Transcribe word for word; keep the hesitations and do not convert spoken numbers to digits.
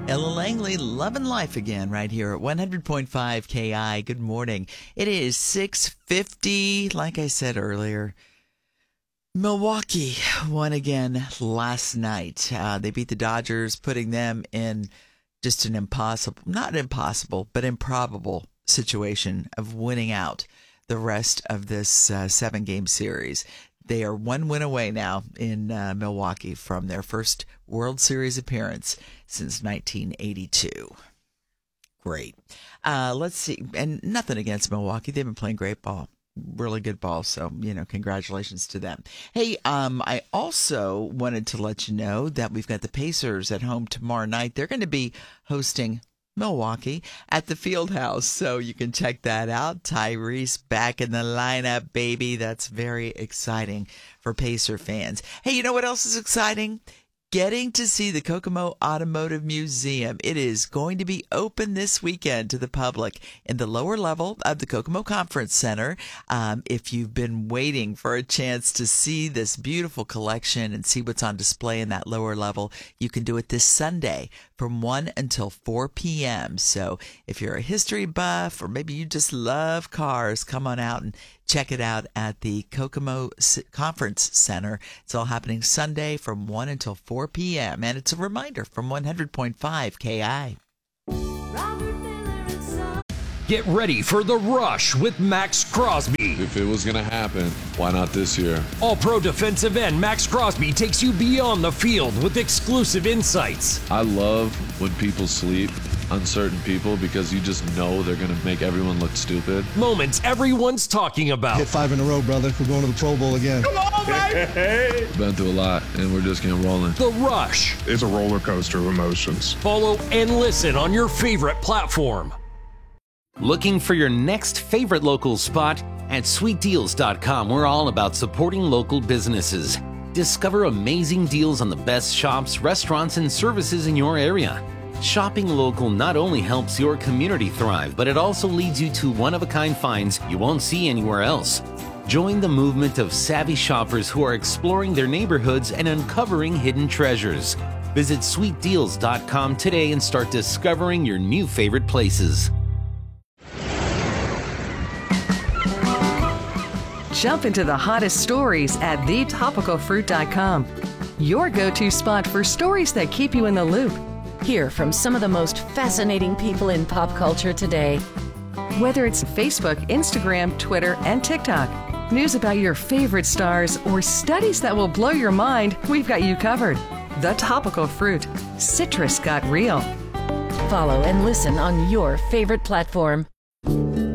Ella Langley, loving life again right here at one hundred point five K I. Good morning. It is six fifty. Like I said earlier, Milwaukee won again last night. Uh, they beat the Dodgers, putting them in just an impossible, not impossible, but improbable situation of winning out the rest of this uh, seven-game series. They are one win away now in uh, Milwaukee from their first World Series appearance since nineteen eighty-two. Great. Uh, let's see. And nothing against Milwaukee. They've been playing great ball. Really good ball. So, you know, congratulations to them. Hey, um, I also wanted to let you know that we've got the Pacers at home tomorrow night. They're going to be hosting Milwaukee at the Fieldhouse, so you can check that out. Tyrese back in the lineup, baby. That's very exciting for Pacer fans. Hey, you know what else is exciting? Getting to see the Kokomo Automotive Museum. It is going to be open this weekend to the public in the lower level of the Kokomo Conference Center. Um, if you've been waiting for a chance to see this beautiful collection and see what's on display in that lower level, you can do it this Sunday from one until four p.m. So if you're a history buff or maybe you just love cars, come on out and check it out at the Kokomo Conference Center. It's all happening Sunday from one until four p.m. And it's a reminder from one hundred point five K I. Get ready for The Rush with Max Crosby. If it was going to happen, why not this year? All-pro defensive end Max Crosby takes you beyond the field with exclusive insights. I love when people sleep, uncertain people, because you just know they're going to make everyone look stupid. Moments everyone's talking about. Hit five in a row, brother. We're going to the Pro Bowl again. Come on, baby! We've been through a lot, and we're just getting rolling. The Rush. It's a roller coaster of emotions. Follow and listen on your favorite platform. Looking for your next favorite local spot? At sweet deals dot com, we're all about supporting local businesses. Discover amazing deals on the best shops, restaurants, and services in your area. Shopping local not only helps your community thrive, but it also leads you to one-of-a-kind finds you won't see anywhere else. Join the movement of savvy shoppers who are exploring their neighborhoods and uncovering hidden treasures. Visit sweet deals dot com today and start discovering your new favorite places. Jump into the hottest stories at the topical fruit dot com. Your go-to spot for stories that keep you in the loop. Hear from some of the most fascinating people in pop culture today. Whether it's Facebook, Instagram, Twitter, and TikTok, news about your favorite stars, or studies that will blow your mind, we've got you covered. The Topical Fruit. Citrus got real. Follow and listen on your favorite platform.